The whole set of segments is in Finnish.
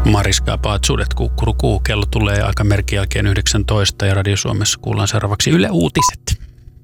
Mariska Paatsuudet kukkurukuu. Kello tulee aika merkin jälkeen 19 ja Radio Suomessa kuullaan seuraavaksi Yle Uutiset.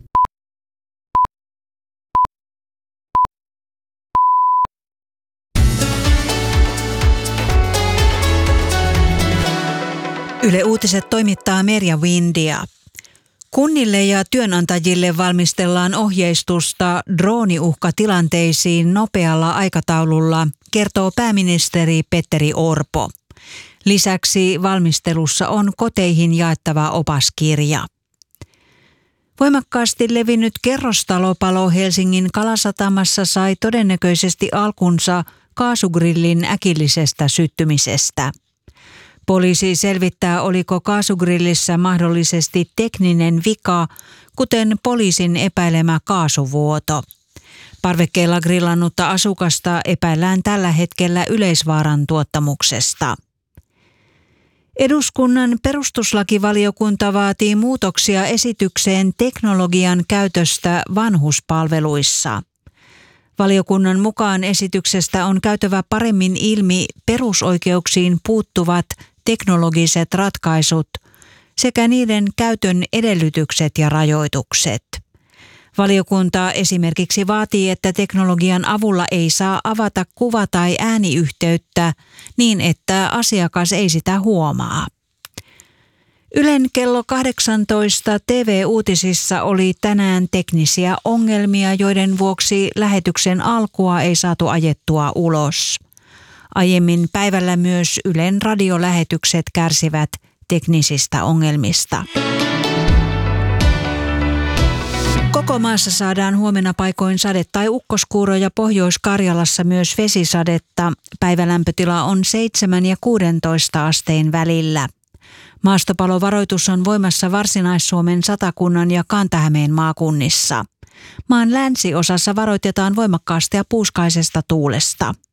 Yle Uutiset toimittaa Merja Windia. Kunnille ja työnantajille valmistellaan ohjeistusta drooniuhkatilanteisiin nopealla aikataululla, kertoo pääministeri Petteri Orpo. Lisäksi valmistelussa on koteihin jaettava opaskirja. Voimakkaasti levinnyt kerrostalopalo Helsingin Kalasatamassa sai todennäköisesti alkunsa kaasugrillin äkillisestä syttymisestä. Poliisi selvittää, oliko kaasugrillissä mahdollisesti tekninen vika, kuten poliisin epäilemä kaasuvuoto. Parvekkeella grillannutta asukasta epäillään tällä hetkellä yleisvaaran tuottamuksesta. Eduskunnan perustuslakivaliokunta vaatii muutoksia esitykseen teknologian käytöstä vanhuspalveluissa. Valiokunnan mukaan esityksestä on käytävä paremmin ilmi perusoikeuksiin puuttuvat teknologiset ratkaisut sekä niiden käytön edellytykset ja rajoitukset. Valiokunta esimerkiksi vaatii, että teknologian avulla ei saa avata kuva- tai ääniyhteyttä niin, että asiakas ei sitä huomaa. Ylen kello 18 TV-uutisissa oli tänään teknisiä ongelmia, joiden vuoksi lähetyksen alkua ei saatu ajettua ulos. Aiemmin päivällä myös Ylen radiolähetykset kärsivät teknisistä ongelmista. Koko maassa saadaan huomenna paikoin sade- tai ukkoskuuroja, Pohjois-Karjalassa myös vesisadetta. Päivälämpötila on 7 ja 16 asteen välillä. Maastopalovaroitus on voimassa Varsinais-Suomen, Satakunnan ja Kanta-Hämeen maakunnissa. Maan länsiosassa varoitetaan voimakkaasta ja puuskaisesta tuulesta.